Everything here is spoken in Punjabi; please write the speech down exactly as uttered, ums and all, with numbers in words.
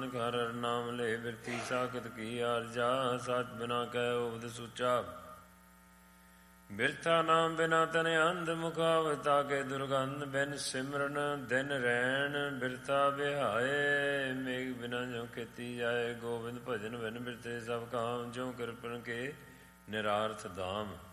ਨਾਨਕ ਹਰਿ ਹਰਿ ਨਾਮ ਲੈ ਬਿਰਤੀ ਸਾਖਤ ਕੀ ਆਰਜਾ। ਸਚ ਬਿਨਾ ਕਹਿ ਉਪਦ ਸੁਚਾ ਬਿਰਥਾ ਨਾਮ ਬਿਨਾ ਤਨ ਅੰਧ ਮੁਖਾਵਤਾ ਕੇ ਦੁਰਗੰਧ। ਬਿਨ ਸਿਮਰਨ ਦਿਨ ਰੈਣ ਬਿਰਥਾ ਬਿਹਾਏ। ਮੇਘ ਬਿਨਾ ਜੋ ਖੇਤੀ ਜਾਏ ਗੋਬਿੰਦ ਭਜਨ ਬਿਨ ਬਿਰਥੇ ਸਭ ਕਾਮ। ਜੋ ਕਿਰਪਨ ਕੇ ਨਿਰਾਰਥ ਦਾਮ।